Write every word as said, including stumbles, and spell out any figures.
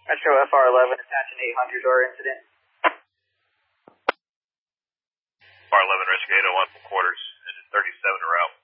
Metro F R eleven, attach an eight hundred door incident. F R eleven, rescue eight oh one from quarters, engine thirty-seven around.